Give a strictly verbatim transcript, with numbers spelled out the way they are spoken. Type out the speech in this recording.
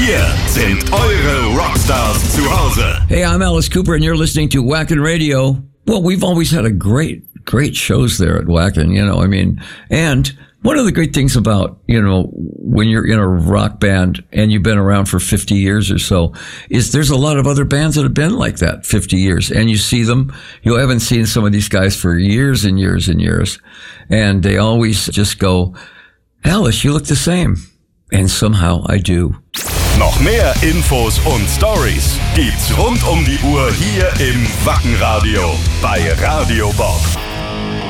Hier sind eure Rockstars zu Hause. Hey, I'm Alice Cooper, and you're listening to Wacken Radio. Well, we've always had a great, great shows there at Wacken, you know, I mean, and one of the great things about, you know, when you're in a rock band and you've been around for fifty years or so, is there's a lot of other bands that have been like that fifty years. And you see them, you haven't seen some of these guys for years and years and years. And they always just go, Alice, you look the same. And somehow I do. Noch mehr Infos und Stories gibt's rund um die Uhr hier im Wacken Radio bei Radio Bob.